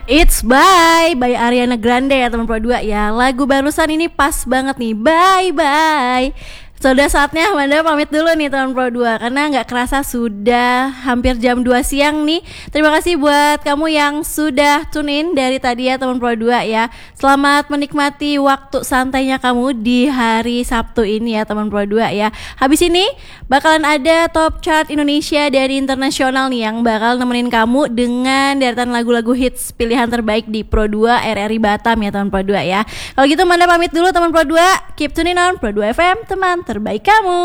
It's by Ariana Grande ya teman Pro 2 ya. Lagu barusan ini pas banget nih. Bye bye. Sudah saatnya Amanda pamit dulu nih teman Pro 2 karena nggak kerasa sudah hampir jam 2 siang nih. Terima kasih buat kamu yang sudah tune in dari tadi ya teman Pro 2 ya. Selamat menikmati waktu santainya kamu di hari Sabtu ini ya teman Pro 2 ya. Habis ini bakalan ada top chart Indonesia dari internasional nih yang bakal nemenin kamu dengan deretan lagu-lagu hits pilihan terbaik di Pro 2 RRI Batam ya teman Pro 2 ya. Kalau gitu Amanda pamit dulu teman Pro 2. Keep tuning on Pro 2 FM, teman terbaik kamu.